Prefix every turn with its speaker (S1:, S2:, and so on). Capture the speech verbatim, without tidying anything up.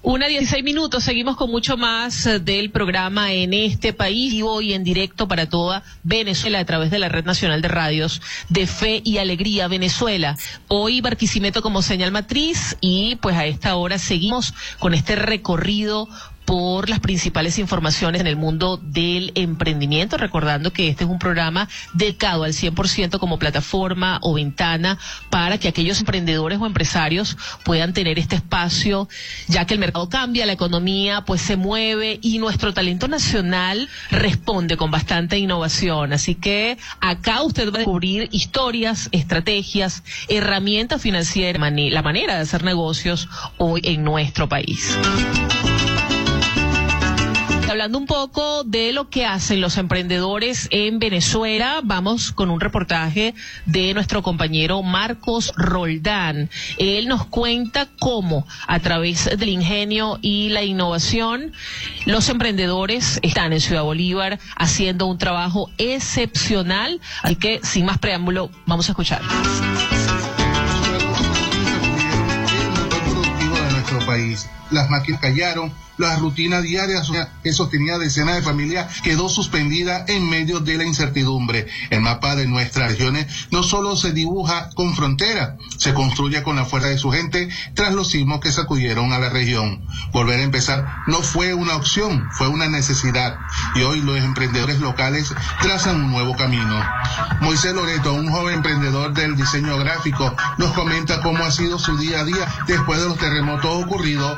S1: Una dieciséis minutos, seguimos con mucho más del programa En este País, vivo y en directo para toda Venezuela a través de la Red Nacional de Radios de Fe y Alegría Venezuela. Hoy Barquisimeto como señal matriz y pues a esta hora seguimos con este recorrido por las principales informaciones en el mundo del emprendimiento, recordando que este es un programa dedicado al cien por ciento como plataforma o ventana para que aquellos emprendedores o empresarios puedan tener este espacio, ya que el mercado cambia, la economía pues se mueve y nuestro talento nacional responde con bastante innovación. Así que acá usted va a descubrir historias, estrategias, herramientas financieras, la manera de hacer negocios hoy en nuestro país. Hablando un poco de lo que hacen los emprendedores en Venezuela, vamos con un reportaje de nuestro compañero Marcos Roldán. Él nos cuenta cómo, a través del ingenio y la innovación, los emprendedores están en Ciudad Bolívar haciendo un trabajo excepcional. Así que, sin más preámbulo, vamos a escuchar.
S2: País. Las máquinas callaron, la rutina diaria que sostenía decenas de familias quedó suspendida en medio de la incertidumbre. El mapa de nuestras regiones no solo se dibuja con frontera, se construye con la fuerza de su gente tras los sismos que sacudieron a la región. Volver a empezar no fue una opción, fue una necesidad. Y hoy los emprendedores locales trazan un nuevo camino. Moisés Loreto, un joven emprendedor del diseño gráfico, nos comenta cómo ha sido su día a día después de los terremotos ocurridos